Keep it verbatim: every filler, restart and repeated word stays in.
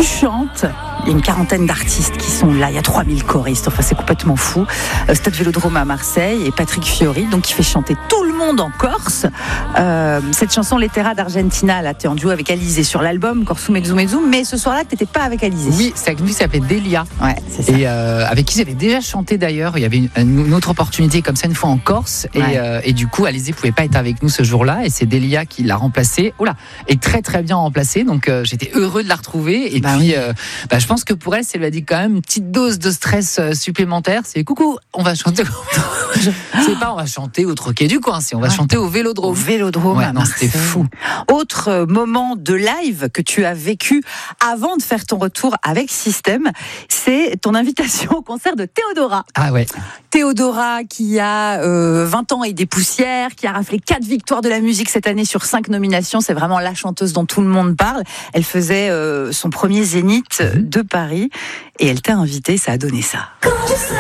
tu chantes. Il y a une quarantaine d'artistes qui sont là, il y a trois mille choristes, enfin c'est complètement fou. Euh, Stade Vélodrome à Marseille et Patrick Fiori, donc qui fait chanter tout le monde en Corse. Euh, cette chanson Lettera d'Argentina, là, t'es en duo avec Alizé sur l'album Corso Mezzo Mezzo, mais ce soir-là, t'étais pas avec Alizé. Oui, c'est avec lui qui s'appelait Delia. Ouais, c'est ça. Et euh, avec qui j'avais déjà chanté d'ailleurs. Il y avait une, une autre opportunité comme ça une fois en Corse. Et, Ouais. euh, et du coup, Alizé pouvait pas être avec nous ce jour-là. Et c'est Delia qui l'a remplacée. Oula, et très très bien remplacée. Donc euh, j'étais heureux de la retrouver. Et Bah puis, oui. euh, bah, je pense que pour elle, ça lui a dit quand même une petite dose de stress euh, supplémentaire. C'est coucou, on va chanter. C'est pas on va chanter au Troquet du coin, c'est on va Ouais. chanter au Au Vélodrome. Vélodrome Ouais, à non, Marseille. c'était fou. Autre euh, moment de live que tu as vécu avant de faire ton retour avec Système, c'est ton invitation au concert de Théodora. Ah ouais. Théodora qui a euh, vingt ans et des poussières, qui a raflé quatre victoires de la musique cette année sur cinq nominations. C'est vraiment la chanteuse dont tout le monde parle. Elle faisait euh, son premier Zénith de Paris et elle t'a invité, ça a donné ça. Quand je serai